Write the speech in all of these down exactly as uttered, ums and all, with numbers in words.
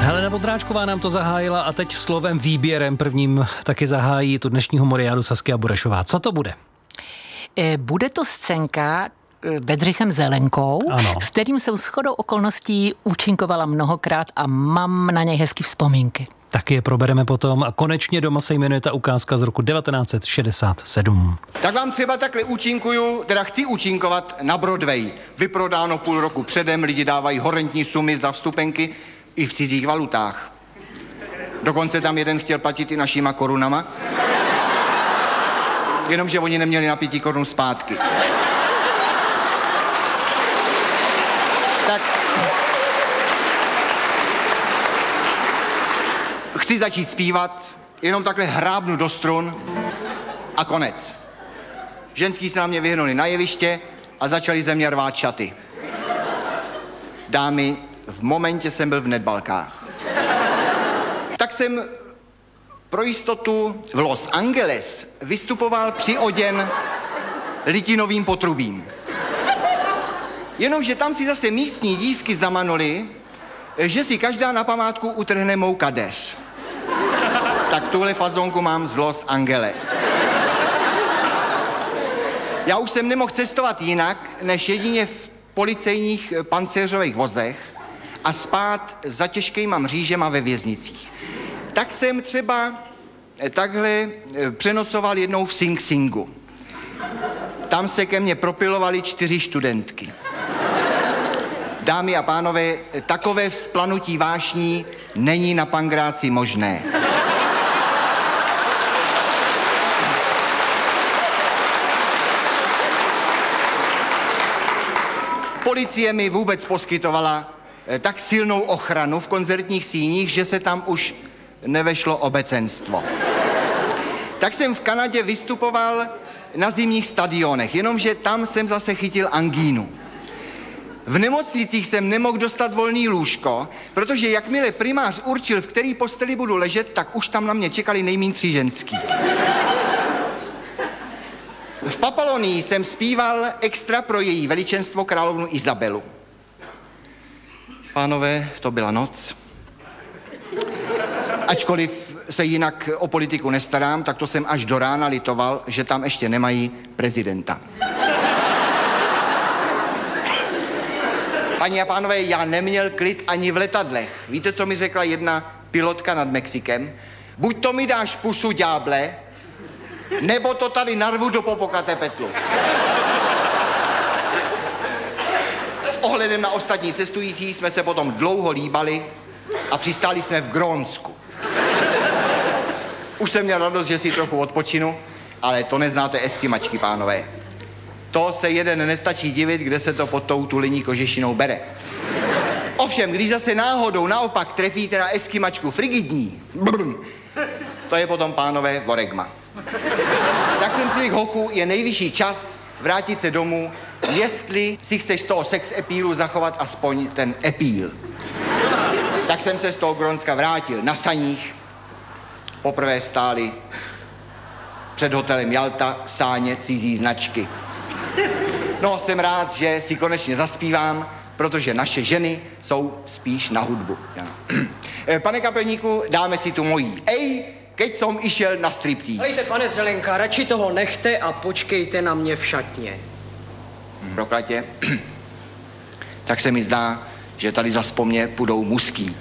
Helena Vondráčková nám to zahájila a teď slovem výběrem prvním taky zahájí tu dnešní humoriádu Saskia Burešová. Co to bude? Bude to scénka Bedřichem Zelenkou, ano, s kterým jsem shodou okolností účinkovala mnohokrát a mám na něj hezky vzpomínky. Taky je probereme potom a konečně doma se jmenuje ta ukázka z roku devatenáct set šedesát sedm. Tak vám třeba takhle účinkuju, teda chci účinkovat na Broadway. Vyprodáno půl roku předem, lidi dávají horentní sumy za vstupenky i v cizích valutách. Dokonce tam jeden chtěl platit i našima korunama. Jenomže oni neměli na pěti korun zpátky. Tak chci začít zpívat, jenom takhle hrábnu do strun a konec. Ženský se na mě vyhnuli na jeviště a začali ze mě rvát šaty. Dámy, v momentě jsem byl v nedbalkách. Tak jsem pro jistotu v Los Angeles vystupoval přioděn litinovým potrubím. Jenomže tam si zase místní dívky zamanuli, že si každá na památku utrhne mou kadeř. Tak tuhle fazonku mám z Los Angeles. Já už jsem nemohl cestovat jinak, než jedině v policejních pancéřových vozech a spát za těžkýma mřížema ve věznicích. Tak jsem třeba takhle přenocoval jednou v Sing Singu. Tam se ke mně propilovaly čtyři studentky. Dámy a pánové, takové vzplanutí vášní není na Pangráci možné. Policie mi vůbec poskytovala tak silnou ochranu v koncertních síních, že se tam už nevešlo obecenstvo. Tak jsem v Kanadě vystupoval na zimních stadionech, jenomže tam jsem zase chytil angínu. V nemocnicích jsem nemohl dostat volný lůžko, protože jakmile primář určil, v který posteli budu ležet, tak už tam na mě čekali nejmín tři ženský. V Papalonii jsem zpíval extra pro její veličenstvo královnu Izabelu. Pánové, to byla noc. Ačkoliv se jinak o politiku nestarám, tak to jsem až do rána litoval, že tam ještě nemají prezidenta. Paní a pánové, já neměl klid ani v letadlech. Víte, co mi řekla jedna pilotka nad Mexikem? Buď to mi dáš pusu, ďáble, nebo to tady narvu do Popocatépetlu. S ohledem na ostatní cestující jsme se potom dlouho líbali a přistáli jsme v Grónsku. Už jsem měl radost, že si trochu odpočinu, ale to neznáte eskimačky, pánové. To se jeden nestačí divit, kde se to pod tou tulení kožešinou bere. Ovšem, když zase náhodou naopak trefíte na eskimačku frigidní, brr, to je potom, pánové, voregma. Tak jsem si řekl, hochu, je nejvyšší čas vrátit se domů, jestli si chceš z toho sex appealu zachovat aspoň ten appeal. Tak jsem se z toho Grónska vrátil na saních. Poprvé stáli před hotelem Jalta sáně cizí značky. No, jsem rád, že si konečně zaspívám, protože naše ženy jsou spíš na hudbu. Pane kapelníku, dáme si tu mojí. Ej, keď som išel na striptease. Hejte, pane Zelenka, radši toho nechte a počkejte na mě v šatně. Proklatě. Tak se mi zdá, že tady zas po mně půjdou muský.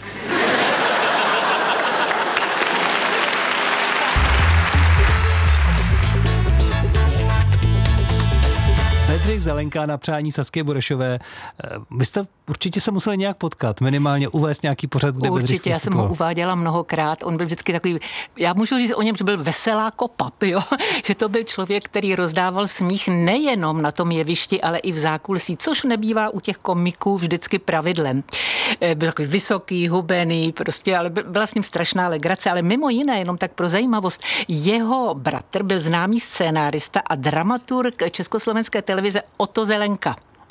Bedřich Zelenka na přání Saskie Burešové. Vy jste určitě se museli nějak potkat, minimálně uvést nějaký pořad, kde Bedřich Určitě, já jsem ho uváděla mnohokrát, on byl vždycky takový, já můžu říct o něm, že byl veselá kopap, jo? Že to byl člověk, který rozdával smích nejenom na tom jevišti, ale i v zákulisí, což nebývá u těch komiků vždycky pravidlem. Byl takový vysoký, hubený, prostě, ale byla s ním strašná legrace, ale mimo jiné, jenom tak pro zajímavost, jeho bratr byl známý scénárista a dramaturg československé televize Otto Zelenka.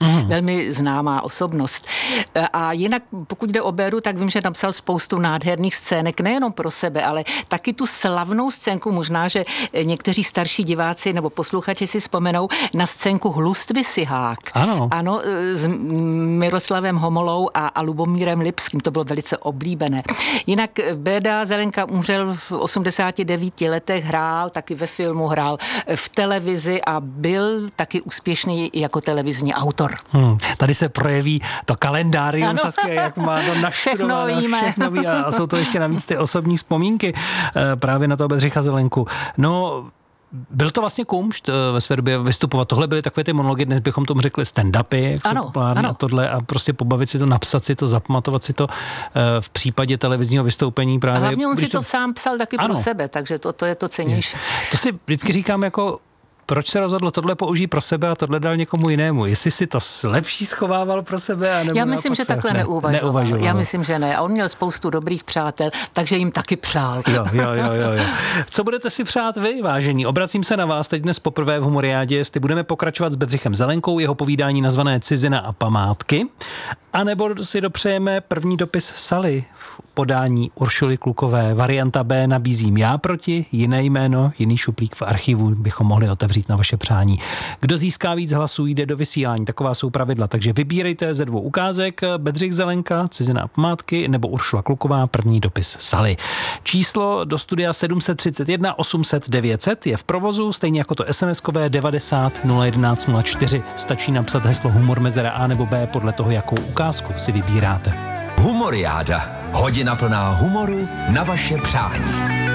mm. velmi známá osobnost. A jinak, pokud jde o Béru, tak vím, že napsal spoustu nádherných scének, nejenom pro sebe, ale taky tu slavnou scénku, možná, že někteří starší diváci nebo posluchači si vzpomenou na scénku Hlustvy Sihák. Ano. Ano, s Miroslavem Homolou a, a Lubomírem Lipským, to bylo velice oblíbené. Jinak Béda Zelenka umřel v osmdesáti devíti letech, hrál taky ve filmu, hrál v televizi a byl taky úspěšný jako televizní autor. Hmm. Tady se projeví to kalendárium Saskia, jak má to naštudované, všechno ví a jsou to ještě navíc ty osobní vzpomínky právě na toho Bedřicha Zelenku. No, byl to vlastně kumšt ve své době vystupovat. Tohle byly takové ty monology, dnes bychom tomu řekli stand-upy, jak ano, se populární a tohle a prostě pobavit si to, napsat si to, zapamatovat si to v případě televizního vystoupení právě. A hlavně on si to, to sám psal taky ano. pro sebe, takže to, to je to cennější. To si vždycky říkám jako proč se rozhodlo tohle použít pro sebe a tohle dal někomu jinému? Jestli si to lepší schovával pro sebe? Anebo Já myslím, že takhle ne, neuvažoval. neuvažoval. Já myslím, že ne. A on měl spoustu dobrých přátel, takže jim taky přál. Jo, jo, jo, jo, jo. Co budete si přát vy, vážení? Obracím se na vás teď dnes poprvé v Humoriádě, jestli budeme pokračovat s Bedřichem Zelenkou, jeho povídání nazvané Cizina a památky, anebo si dopřejeme první dopis Sally v podání Uršuly Klukové. Varianta B nabízím já proti, jiné jméno, jiný šuplík v archivu bychom mohli otevřít na vaše přání. Kdo získá víc hlasů, jde do vysílání. Taková jsou pravidla. Takže vybírejte ze dvou ukázek Bedřich Zelenka, Cizina a památky, nebo Uršula Kluková, první dopis Sally. Číslo do studia sedm set třicet jedna osm set devět set je v provozu, stejně jako to es em eskové devadesát nula jedenáct nula čtyři. Stačí napsat heslo humor mezera A nebo B podle toho, jakou ukázku si vybíráte. Humoriáda. Hodina plná humoru na vaše přání.